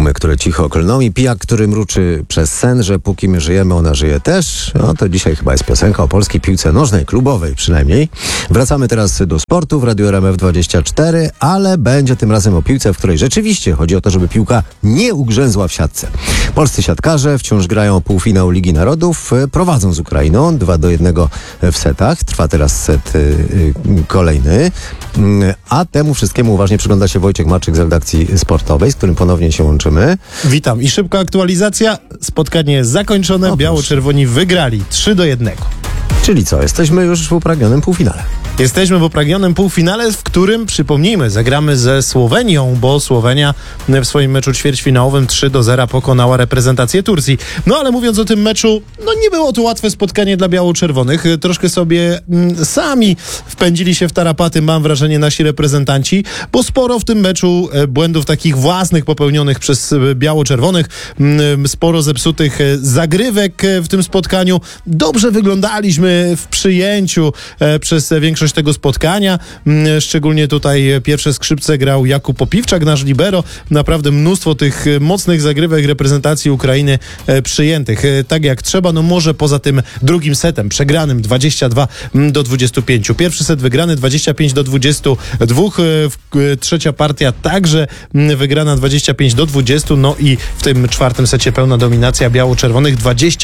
tłumy, które cicho klną i pijak, który mruczy przez sen, że póki my żyjemy, ona żyje też. No to dzisiaj chyba jest piosenka o polskiej piłce nożnej, klubowej przynajmniej. Wracamy teraz do sportu w Radiu RMF24, ale będzie tym razem o piłce, w której rzeczywiście chodzi o to, żeby piłka nie ugrzęzła w siatce. Polscy siatkarze wciąż grają półfinał Ligi Narodów, prowadzą z Ukrainą 2-1 w setach. Trwa teraz set kolejny, a temu wszystkiemu uważnie przygląda się Wojciech Marczyk z redakcji sportowej, z którym ponownie się łączymy. Witam i szybka aktualizacja. Spotkanie zakończone, biało-czerwoni wygrali 3-1. Czyli co, jesteśmy już w upragnionym półfinale. Jesteśmy w upragnionym półfinale, w którym, przypomnijmy, zagramy ze Słowenią, bo Słowenia w swoim meczu ćwierćfinałowym 3-0 pokonała reprezentację Turcji. No ale mówiąc o tym meczu, nie było to łatwe spotkanie dla biało-czerwonych. Troszkę sobie sami wpędzili się w tarapaty, mam wrażenie, nasi reprezentanci, bo sporo w tym meczu błędów takich własnych popełnionych przez biało-czerwonych, sporo zepsutych zagrywek w tym spotkaniu. Dobrze wyglądaliśmy w przyjęciu przez większość tego spotkania. Szczególnie tutaj pierwsze skrzypce grał Jakub Opiwczak, nasz libero. Naprawdę mnóstwo tych mocnych zagrywek reprezentacji Ukrainy przyjętych. Tak jak trzeba, może poza tym drugim setem przegranym 22-25. Pierwszy set wygrany 25-22. Trzecia partia także wygrana 25-20. No i w tym czwartym secie pełna dominacja biało-czerwonych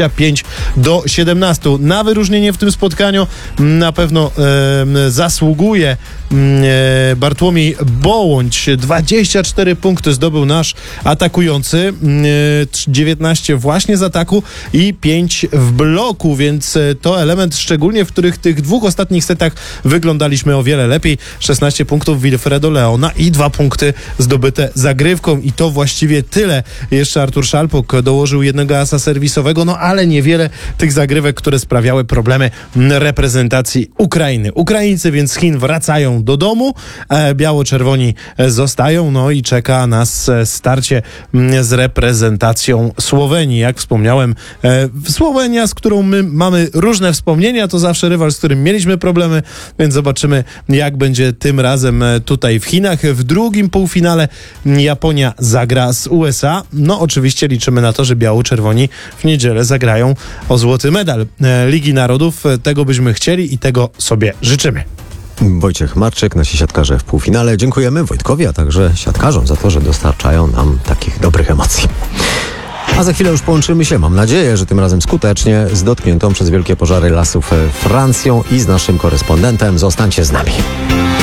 25-17. Na wyróżnienie w tym spotkaniu na pewno zasługuje Bartłomiej Bołądź. 24 punkty zdobył nasz atakujący, 19 właśnie z ataku i 5 w bloku, więc to element szczególnie, w których tych dwóch ostatnich setach wyglądaliśmy o wiele lepiej. 16 punktów Wilfredo Leona i 2 punkty zdobyte zagrywką i to właściwie tyle. Jeszcze Artur Szalpuk dołożył jednego asa serwisowego, ale niewiele tych zagrywek, które sprawiały problemy reprezentacji Ukrainy. Ukraińcy więc z Chin wracają do domu, biało-czerwoni zostają, i czeka nas starcie z reprezentacją Słowenii. Jak wspomniałem, Słowenia, z którą my mamy różne wspomnienia, to zawsze rywal, z którym mieliśmy problemy, więc zobaczymy, jak będzie tym razem tutaj w Chinach. W drugim półfinale Japonia zagra z USA. Oczywiście liczymy na to, że biało-czerwoni w niedzielę zagrają o złoty medal Ligi Narodów. Tego byśmy chcieli i tego sobie życzymy. Wojciech Marczyk, nasi siatkarze w półfinale. Dziękujemy Wojtkowi, a także siatkarzom za to, że dostarczają nam takich dobrych emocji. A za chwilę już połączymy się, mam nadzieję, że tym razem skutecznie, z dotkniętą przez wielkie pożary lasów Francją i z naszym korespondentem. Zostańcie z nami.